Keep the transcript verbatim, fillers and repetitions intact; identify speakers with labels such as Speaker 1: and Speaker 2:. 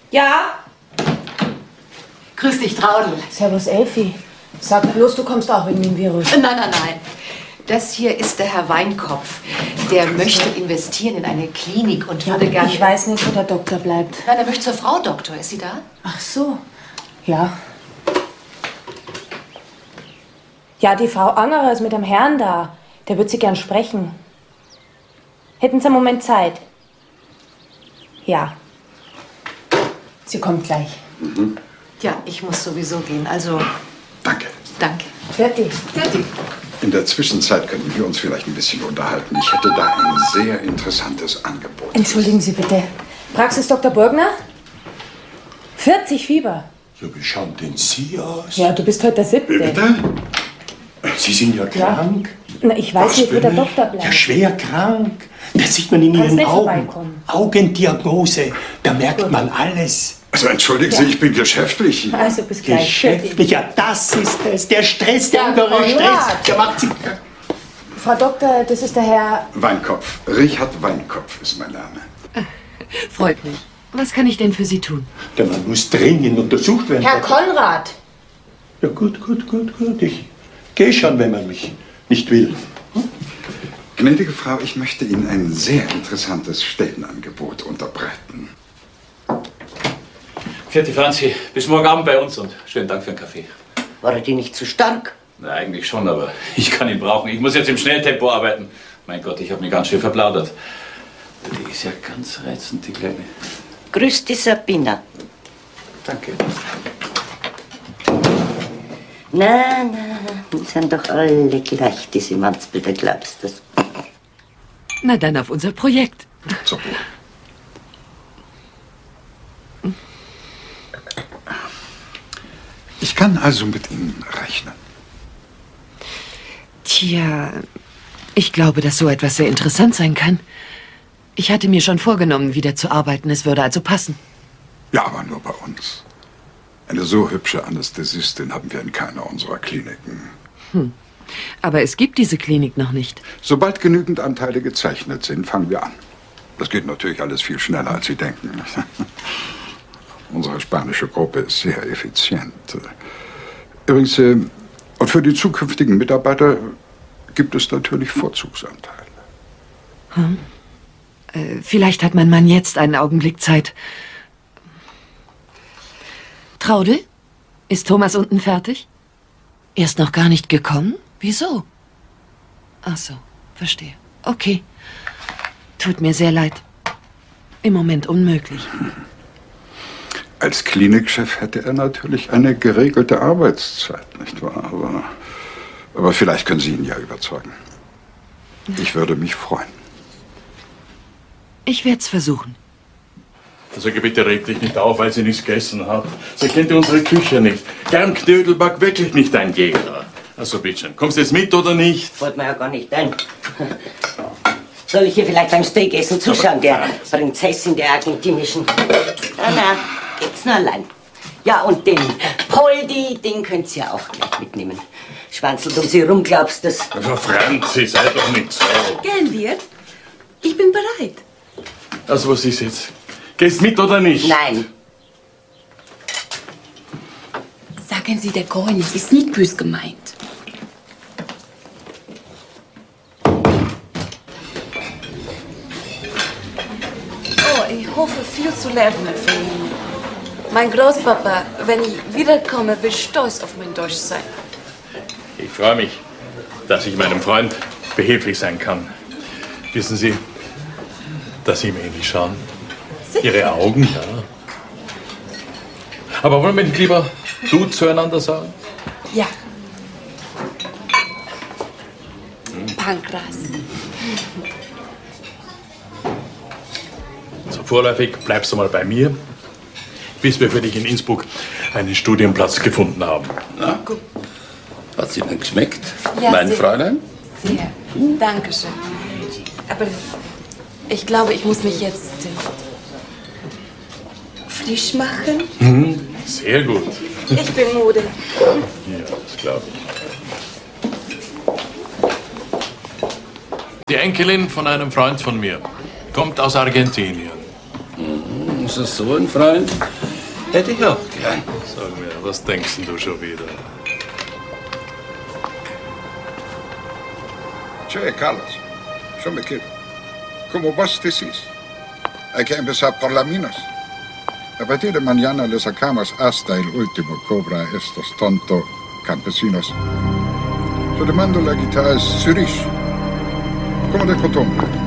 Speaker 1: Ja?
Speaker 2: Grüß dich, Traudl.
Speaker 1: Servus, Elfi. Sag bloß, du kommst auch wegen dem Virus.
Speaker 2: Nein, nein, nein. Das hier ist der Herr Weinkopf. Der möchte investieren in eine Klinik und würde
Speaker 1: ja,
Speaker 2: gerne...
Speaker 1: Ich weiß nicht, wo der Doktor bleibt.
Speaker 2: Nein, er möchte zur Frau Doktor. Ist sie da?
Speaker 1: Ach so. Ja. Ja, die Frau Angerer ist mit dem Herrn da. Der wird sie gern sprechen. Hätten Sie einen Moment Zeit? Ja. Sie kommt gleich.
Speaker 2: Mhm. Ja, ich muss sowieso gehen. Also...
Speaker 3: Danke.
Speaker 2: Danke.
Speaker 1: Fertig.
Speaker 2: Fertig.
Speaker 3: In der Zwischenzeit könnten wir uns vielleicht ein bisschen unterhalten. Ich hätte da ein sehr interessantes Angebot.
Speaker 1: Entschuldigen Sie bitte. Praxis Doktor Burgner? vierzig Fieber.
Speaker 4: Ja, wie schauen denn Sie aus?
Speaker 1: Ja, du bist heute der Siebte.
Speaker 3: Bitte?
Speaker 4: Sie sind ja krank.
Speaker 1: Ja. Na, ich weiß
Speaker 4: Was
Speaker 1: nicht, wo der
Speaker 4: bin ich?
Speaker 1: Doktor bleibt.
Speaker 4: Ja, schwer krank. Das sieht man in
Speaker 1: Kannst
Speaker 4: Ihren
Speaker 1: nicht
Speaker 4: Augen.
Speaker 1: vorbeikommen.
Speaker 4: Augendiagnose, da merkt Gut. man alles.
Speaker 3: Also entschuldigen Sie,
Speaker 1: Ja.
Speaker 3: ich bin geschäftlich hier.
Speaker 1: Also bis gleich.
Speaker 4: Geschäftlich, ja, das ist es. Der Stress, der
Speaker 1: Ja,
Speaker 4: innere Stress,
Speaker 1: Konrad.
Speaker 4: der macht Sie...
Speaker 1: Frau Doktor, das ist der Herr...
Speaker 3: Weinkopf. Richard Weinkopf ist mein Name.
Speaker 2: Freut mich. Was kann ich denn für Sie tun?
Speaker 4: Der Mann muss dringend untersucht werden.
Speaker 1: Herr Konrad.
Speaker 4: Ja, gut, gut, gut, gut. Ich gehe schon, wenn man mich nicht will. Hm?
Speaker 3: Gnädige Frau, ich möchte Ihnen ein sehr interessantes Stellenangebot unterbreiten.
Speaker 5: Vierte Franzi, bis morgen Abend bei uns und schönen Dank für den Kaffee.
Speaker 6: War er dir nicht zu stark?
Speaker 5: Na, eigentlich schon, aber ich kann ihn brauchen. Ich muss jetzt im Schnelltempo arbeiten. Mein Gott, ich habe mich ganz schön verplaudert. Die ist ja ganz reizend, die Kleine.
Speaker 6: Grüß dich, Sabina.
Speaker 5: Danke.
Speaker 6: Na, na, die sind doch alle gleich, diese Mannsbilder, glaubst du das?
Speaker 2: Na dann auf unser Projekt.
Speaker 3: So. Ich kann also mit Ihnen rechnen.
Speaker 2: Tja, ich glaube, dass so etwas sehr interessant sein kann. Ich hatte mir schon vorgenommen, wieder zu arbeiten. Es würde also passen.
Speaker 3: Ja, aber nur bei uns. Eine so hübsche Anästhesistin haben wir in keiner unserer Kliniken.
Speaker 2: Hm. Aber es gibt diese Klinik noch nicht.
Speaker 3: Sobald genügend Anteile gezeichnet sind, fangen wir an. Das geht natürlich alles viel schneller, als Sie denken. Unsere spanische Gruppe ist sehr effizient. Übrigens, äh, und für die zukünftigen Mitarbeiter gibt es natürlich Vorzugsanteile.
Speaker 2: Hm. Äh, vielleicht hat mein Mann jetzt einen Augenblick Zeit. Traudl, ist Thomas unten fertig? Er ist noch gar nicht gekommen? Wieso? Ach so, verstehe. Okay. Tut mir sehr leid. Im Moment unmöglich.
Speaker 3: Als Klinikchef hätte er natürlich eine geregelte Arbeitszeit, nicht wahr? Aber, aber vielleicht können Sie ihn ja überzeugen. Ich würde mich freuen.
Speaker 2: Ich werde es versuchen.
Speaker 5: Also bitte reg dich nicht auf, weil sie nichts gegessen hat. Sie kennt unsere Küche nicht. Gern Knödelback wirklich nicht dein Gegner. Also bitte, kommst du jetzt mit oder nicht?
Speaker 6: Fällt mir ja gar nicht ein. Soll ich hier vielleicht beim Steakessen zuschauen, der Prinzessin der argentinischen? Na, na, geht's nur allein. Ja, und den Poldi, den könnt ihr auch gleich mitnehmen. Schwanzelt um sie rum, glaubst du das?
Speaker 5: Also Franzi, sei doch nicht so.
Speaker 7: Gern wir? Ich bin bereit.
Speaker 5: Also was ist jetzt? Gehst mit oder nicht?
Speaker 6: Nein.
Speaker 7: Sagen Sie der Cohen, es ist nicht bös gemeint.
Speaker 8: Oh, ich hoffe viel zu lernen von Ihnen. Mein Großpapa, wenn ich wiederkomme, wird stolz auf mein Deutsch sein.
Speaker 5: Ich freue mich, dass ich meinem Freund behilflich sein kann. Wissen Sie, dass Sie ihm ähnlich schauen?
Speaker 8: Sicher.
Speaker 5: Ihre Augen, ja. Aber wollen wir nicht lieber du zueinander sagen?
Speaker 8: Ja. Pankras.
Speaker 5: So vorläufig bleibst du mal bei mir, bis wir für dich in Innsbruck einen Studienplatz gefunden haben.
Speaker 9: Na, hat's Ihnen geschmeckt,
Speaker 8: Ja,
Speaker 9: mein
Speaker 8: sehr.
Speaker 9: Fräulein?
Speaker 8: Sehr. Dankeschön. Aber ich glaube, ich muss mich jetzt äh, frisch machen.
Speaker 5: Mhm, sehr gut.
Speaker 8: Ich bin müde.
Speaker 5: Ja, das glaube ich. Die Enkelin von einem Freund von mir kommt aus Argentinien.
Speaker 9: Mhm, ist das so ein Freund? Hätte ich auch gern.
Speaker 5: Sag mir, was denkst denn du schon wieder?
Speaker 3: Che, Carlos, yo me quedo. Como vos decís. Hay que empezar por la minas. A partir de mañana le sacamos hasta el último cobra a estos tontos campesinos. Yo te mando la guitarra Zurich, como de costumbre.